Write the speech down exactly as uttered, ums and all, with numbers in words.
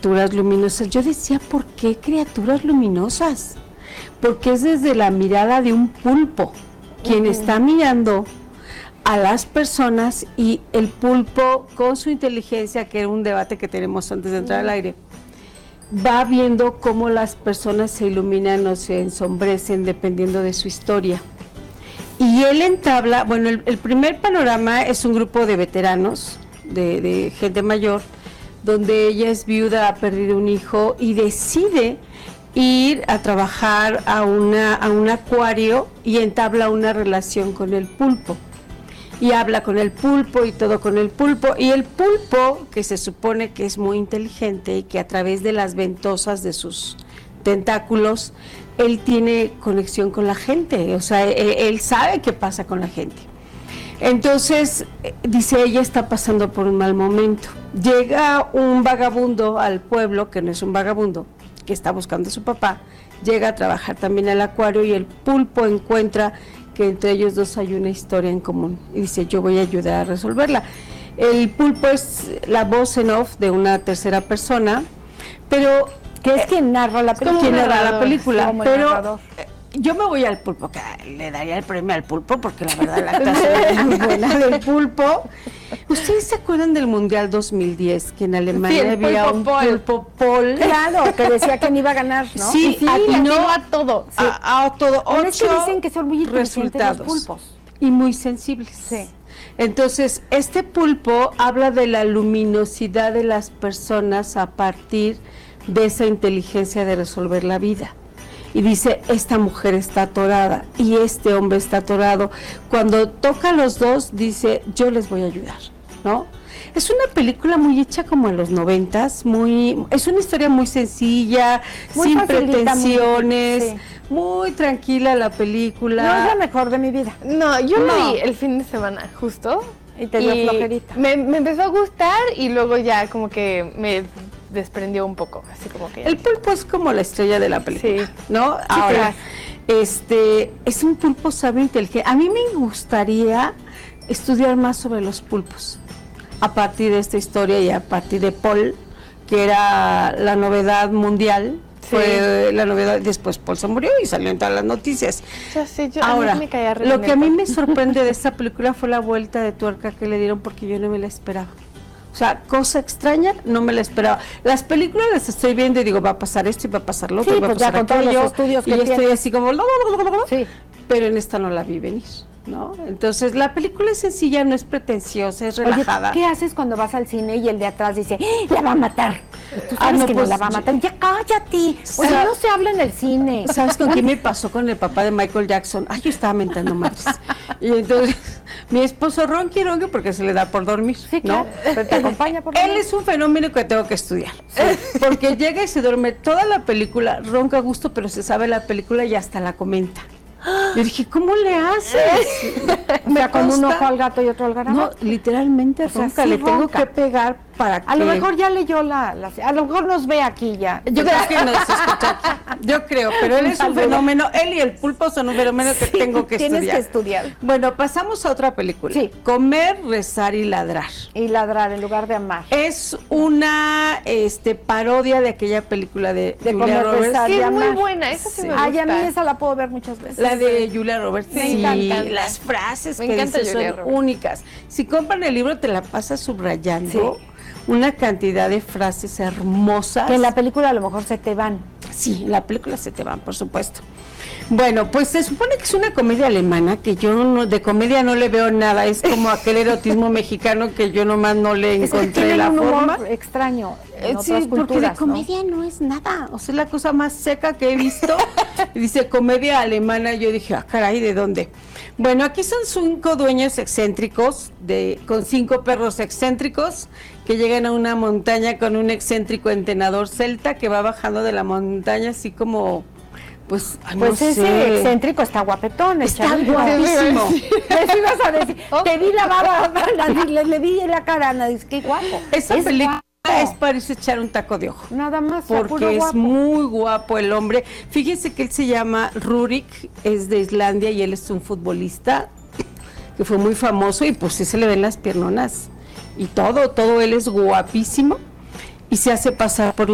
criaturas luminosas. Yo decía, ¿por qué criaturas luminosas? Porque es desde la mirada de un pulpo, quien uh-huh. está mirando a las personas, y el pulpo con su inteligencia, que era un debate que tenemos antes de entrar uh-huh. al aire, va viendo cómo las personas se iluminan o se ensombrecen dependiendo de su historia. Y él entabla, bueno, el, el primer panorama es un grupo de veteranos, de, de gente mayor, donde ella es viuda, ha perdido un hijo y decide ir a trabajar a, una, a un acuario y entabla una relación con el pulpo. Y habla con el pulpo y todo con el pulpo. Y el pulpo, que se supone que es muy inteligente y que a través de las ventosas de sus tentáculos, él tiene conexión con la gente, o sea, él, él sabe qué pasa con la gente. Entonces, dice, ella está pasando por un mal momento. Llega un vagabundo al pueblo, que no es un vagabundo, que está buscando a su papá, llega a trabajar también al acuario y el pulpo encuentra que entre ellos dos hay una historia en común y dice, yo voy a ayudar a resolverla. El pulpo es la voz en off de una tercera persona, pero que es quien narra la película. Quien narra la película, sí, pero yo me voy al pulpo, que le daría el premio al pulpo, porque la verdad la actuación es muy buena del pulpo. ¿Ustedes se acuerdan del Mundial dos mil diez, que en Alemania sí, había un Paul. pulpo Paul? Claro, que decía que iba a ganar, ¿no? Sí, sí atinó a todo. Sí. A, a todo, ocho es que dicen que son muy inteligentes los pulpos. Y muy sensibles. Sí. Entonces, este pulpo habla de la luminosidad de las personas a partir de esa inteligencia de resolver la vida. Y dice, esta mujer está atorada y este hombre está atorado. Cuando toca a los dos, dice, yo les voy a ayudar, ¿no? Es una película muy hecha como en los noventas, muy, es una historia muy sencilla, muy sin facilita, pretensiones, muy, sí. muy tranquila la película. No es la mejor de mi vida. No, yo no. la vi el fin de semana, justo. Y te dio y flojerita. Me, me empezó a gustar y luego ya como que me desprendió un poco, así como que... El pulpo es como la estrella de la película, sí. ¿no? Sí, Ahora, claro. este, es un pulpo sabio, inteligente. A mí me gustaría estudiar más sobre los pulpos, a partir de esta historia y a partir de Paul, que era la novedad mundial. Sí. Fue la novedad, después Paul se murió y salió en todas las noticias. Ya sé, yo, Ahora, a mí me caía lo que a mí me sorprende de esta película fue la vuelta de tuerca que le dieron, porque yo no me la esperaba. O sea, cosa extraña, no me la esperaba. Las películas las estoy viendo y digo, va a pasar esto y va a pasar lo otro, sí, y va pues a pasar ya aquello, los estudios que y tiene. estoy así como... Sí. Pero en esta no la vi venir, ¿no? Entonces, la película es sencilla, no es pretenciosa, es relajada. Oye, ¿qué haces cuando vas al cine y el de atrás dice, ¡eh, la va a matar! Tú sabes ah, no, que pues, no la va a matar. Ya cállate. O sea, no se habla en el cine. ¿Sabes con quién me pasó? Con el papá de Michael Jackson. Ay, yo estaba mentando madres. Y entonces, mi esposo ronqui ronqui porque se le da por dormir, sí, ¿no? Claro. Pero te acompaña por Él es un fenómeno que tengo que estudiar. Sí. Porque llega y se duerme toda la película, ronca a gusto, pero se sabe la película y hasta la comenta. Yo dije, ¿cómo le haces? O sea, con un ojo al gato y otro al garabato. No, literalmente, o sea, ronca, sí le ronca. Tengo que pegar para que... A lo mejor ya leyó la, la... A lo mejor nos ve aquí ya. Yo creo que nos escucha aquí. Yo creo, pero él es un fenómeno, él y el pulpo son un fenómeno que sí, tengo que tienes estudiar. Tienes que estudiar. Bueno, pasamos a otra película. Sí. Comer, rezar y ladrar. Y ladrar en lugar de amar. Es una este, parodia de aquella película de, de Julia Comer, Roberts. Rezar sí, y es amar. muy buena, esa sí, sí me gusta. Ay, a mí esa la puedo ver muchas veces. La de Julia Roberts. Me sí, encanta. las frases me que encanta dice son Roberts. únicas. Si compran el libro, te la pasas subrayando. Sí. Una cantidad de frases hermosas. Que en la película a lo mejor se te van. Sí, en la película se te van, por supuesto. Bueno, pues se supone que es una comedia alemana, que yo no, de comedia no le veo nada, es como aquel erotismo mexicano que yo nomás no le encontré es la un forma. Humor extraño en eh, otras sí, culturas, porque de comedia ¿no? no es nada, o sea, es la cosa más seca que he visto. Dice comedia alemana, yo dije, ah, caray, ¿de dónde? Bueno, aquí son cinco dueños excéntricos, de, con cinco perros excéntricos, que llegan a una montaña con un excéntrico entrenador celta que va bajando de la montaña así como... Pues, ay, pues no ese sé. excéntrico está guapetón, está guapísimo. Les ibas a decir, te vi la baba, le, le vi en la cara, Ana, dice, qué guapo. Esa es película guapo. es para irse a echar un taco de ojo. Nada más, porque es guapo. muy guapo el hombre. Fíjense que él se llama Rurik, es de Islandia y él es un futbolista que fue muy famoso y pues sí se le ven las piernonas y todo, todo él es guapísimo y se hace pasar por